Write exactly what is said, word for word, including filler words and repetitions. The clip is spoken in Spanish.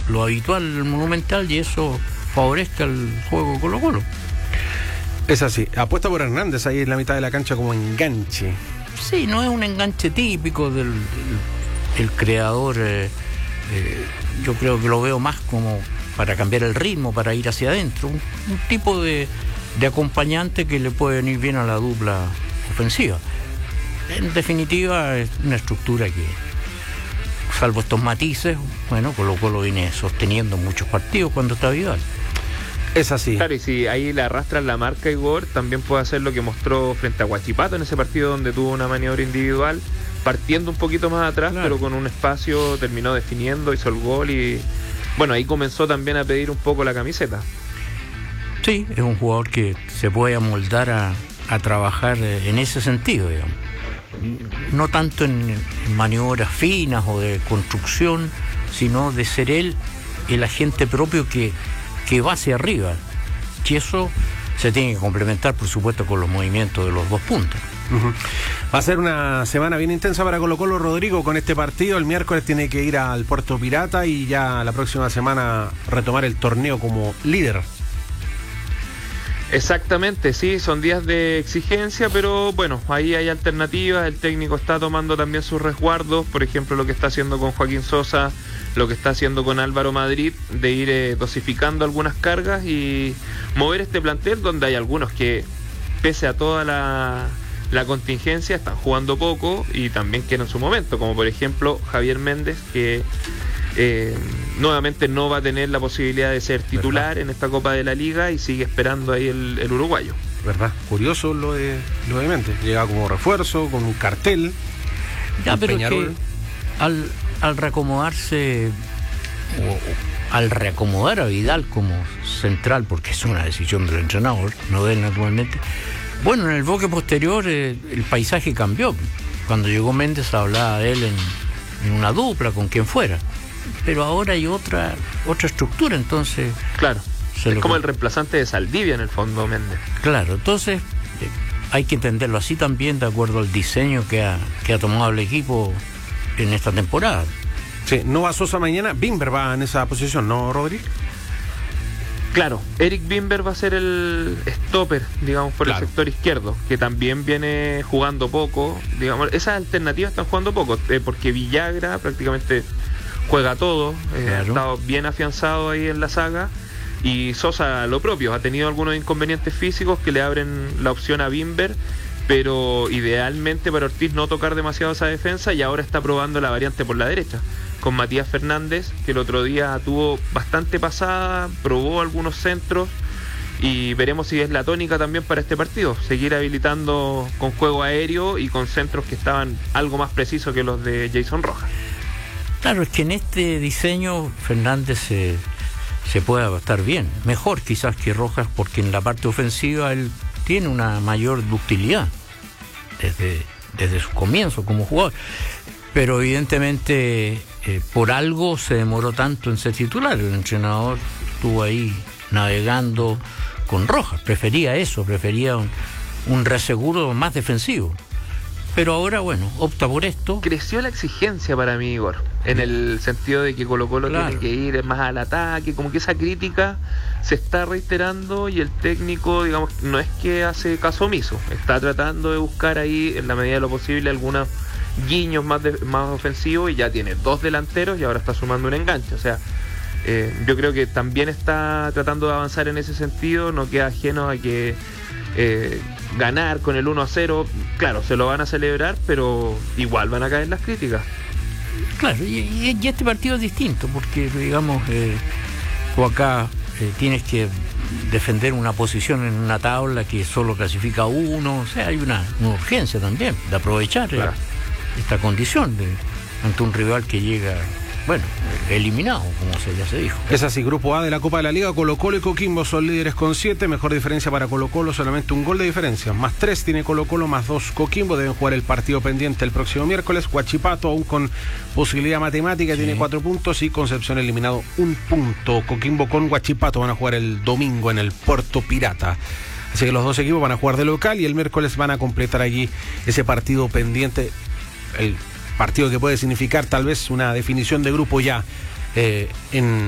lo habitual en el Monumental y eso favorezca el juego de Colo-Colo. Es así, apuesta por Hernández ahí en la mitad de la cancha como enganche. Sí, no es un enganche típico del, del el creador, eh, eh, yo creo que lo veo más como para cambiar el ritmo, para ir hacia adentro, un, un tipo de, de acompañante que le puede venir bien a la dupla ofensiva. En definitiva, es una estructura que, salvo estos matices, bueno, Colo-Colo viene sosteniendo muchos partidos cuando está Vidal. Es así. Claro, y si ahí le arrastran la marca Igor, también puede hacer lo que mostró frente a Huachipato en ese partido donde tuvo una maniobra individual, partiendo un poquito más atrás, claro, pero con un espacio terminó definiendo, hizo el gol y bueno, ahí comenzó también a pedir un poco la camiseta. Sí, es un jugador que se puede amoldar a, a trabajar en ese sentido, digamos. No tanto en, en maniobras finas o de construcción, sino de ser él el agente propio que que va hacia arriba, y eso se tiene que complementar, por supuesto, con los movimientos de los dos puntos. Uh-huh. Va a ser una semana bien intensa para Colo-Colo, Rodrigo, con este partido. El miércoles tiene que ir al Puerto Pirata y ya la próxima semana retomar el torneo como líder. Exactamente, sí, son días de exigencia, pero bueno, ahí hay alternativas. El técnico está tomando también sus resguardos, por ejemplo, lo que está haciendo con Joaquín Sosa, lo que está haciendo con Álvaro Madrid, de ir eh, dosificando algunas cargas y mover este plantel donde hay algunos que, pese a toda la, la contingencia, están jugando poco y también quieren su momento, como por ejemplo Javier Méndez, que eh, nuevamente no va a tener la posibilidad de ser titular, ¿verdad?, en esta Copa de la Liga y sigue esperando ahí el, el uruguayo. ¿Verdad? Curioso lo de, lo de Méndez. Llega como refuerzo, con un cartel. Ya, pero que al... al reacomodarse o, o al reacomodar a Vidal como central, porque es una decisión del entrenador, no de él naturalmente, bueno, en el bloque posterior eh, el paisaje cambió. Cuando llegó Méndez hablaba de él en, en una dupla con quien fuera, pero ahora hay otra otra estructura, entonces claro, es como el reemplazante de Saldivia en el fondo, Méndez. Claro, entonces eh, hay que entenderlo así también, de acuerdo al diseño que ha, que ha tomado el equipo en esta temporada. Sí, no va Sosa mañana, Bimber va en esa posición, ¿no, Rodri? Claro, Eric Bimber va a ser el stopper, digamos, por claro, el sector izquierdo, que también viene jugando poco, digamos, esas alternativas están jugando poco, eh, porque Villagra prácticamente juega todo, eh, claro, ha estado bien afianzado ahí en la saga, y Sosa lo propio, ha tenido algunos inconvenientes físicos que le abren la opción a Bimber, pero idealmente para Ortiz no tocar demasiado esa defensa, y ahora está probando la variante por la derecha con Matías Fernández, que el otro día tuvo bastante pasada, probó algunos centros y veremos si es la tónica también para este partido, seguir habilitando con juego aéreo y con centros que estaban algo más precisos que los de Jason Rojas. Claro, es que en este diseño Fernández se, se puede adaptar bien, mejor quizás que Rojas, porque en la parte ofensiva él tiene una mayor ductilidad desde, desde su comienzo como jugador, pero evidentemente eh, por algo se demoró tanto en ser titular. El entrenador estuvo ahí navegando con Rojas, prefería eso, prefería un, un reaseguro más defensivo, pero ahora bueno, opta por esto. Creció la exigencia para mí, Igor, en el sentido de que Colo-Colo claro, tiene que ir más al ataque, como que esa crítica se está reiterando y el técnico, digamos, no es que hace caso omiso, está tratando de buscar ahí en la medida de lo posible algunos guiños más, de, más ofensivos, y ya tiene dos delanteros y ahora está sumando un enganche, o sea, eh, yo creo que también está tratando de avanzar en ese sentido, no queda ajeno a que eh, ganar con el uno a cero, claro, se lo van a celebrar, pero igual van a caer las críticas. Claro, y, y este partido es distinto, porque digamos, eh, tú acá eh, tienes que defender una posición en una tabla que solo clasifica uno, o sea, hay una, una urgencia también de aprovechar claro, eh, esta condición de, ante un rival que llega, bueno, eliminado, como se, ya se dijo. Es así, Grupo A de la Copa de la Liga, Colo-Colo y Coquimbo son líderes con siete, mejor diferencia para Colo-Colo, solamente un gol de diferencia, más tres tiene Colo-Colo, más dos Coquimbo, deben jugar el partido pendiente el próximo miércoles. Huachipato aún con posibilidad matemática, sí, tiene cuatro puntos, y Concepción eliminado un punto. Coquimbo con Huachipato van a jugar el domingo en el Puerto Pirata. Así que los dos equipos van a jugar de local y el miércoles van a completar allí ese partido pendiente, el partido que puede significar tal vez una definición de grupo ya eh, en